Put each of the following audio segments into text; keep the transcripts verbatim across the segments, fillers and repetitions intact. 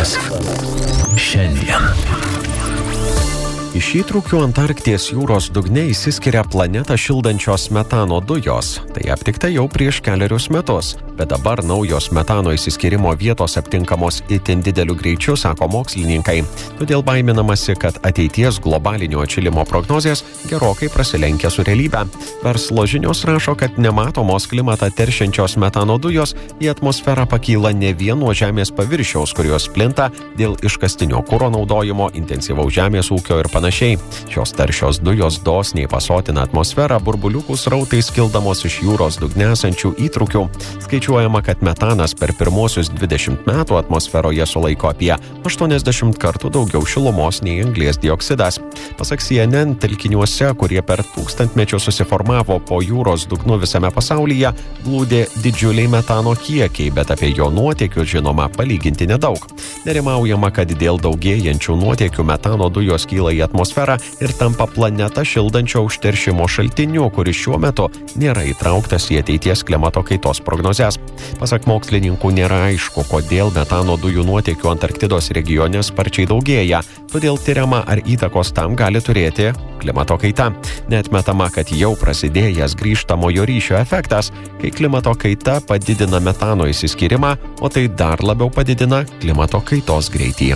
Mokslas šiandien. Iš įtrūkių Antarkties jūros dugne išsiskiria planetą šildančios metano dujos. Tai aptikta jau prieš keliarius metus, bet dabar naujos metano išsiskirimo vietos aptinkamos itin dideliu greičiu, sako mokslininkai. Todėl baiminamasi, kad ateities globalinio atšilimo prognozės gerokai prasilenkia su realybe. Verslo žinios rašo, kad nematomos klimatą teršiančios metano dujos į atmosferą pakyla ne vien nuo Žemės paviršiaus, kurios plinta dėl iškastinio kuro naudojimo, intensyvaus žemės ūkio ir panašiai. Panašiai. Šios taršios dujos dosniai pasotina atmosferą burbuliukų srautais kildamos iš jūros dugne esančių įtrūkių. Skaičiuojama, kad metanas per pirmosius dvidešimt metų atmosferoje sulaiko apie aštuoniasdešimt kartų daugiau šilumos nei anglies dioksidas. Pasak C N N, telkiniuose, kurie per tūkstantmečius susiformavo po jūros dugnu visame pasaulyje, glūdė didžiuliai metano kiekiai, bet apie jo nuotėkius žinoma palyginti nedaug. Nerimaujama, kad dėl daugėjančių nuotėkių metano dujos kyla į atmosferą ir tampa planetą šildančio užteršimo šaltiniu, kuris šiuo metu nėra įtrauktas į ateities klimato kaitos prognozes. Pasak mokslininkų, nėra aišku, kodėl metano dujų nuotėkių Antarktidos regione sparčiai daugėja, todėl tyriama, ar įtakos tam gali turėti klimato kaita. Neatmetama, kad jau prasidėjęs grįžtamojo ryšio efektas, kai klimato kaita padidina metano išsiskyrimą, o tai dar labiau padidina klimato kaitos greitį.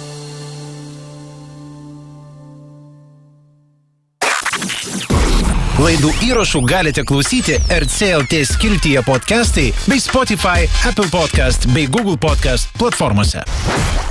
Laidų įrašų galite klausyti R C L T skiltyje podcastai bei Spotify, Apple Podcast bei Google Podcast platformose.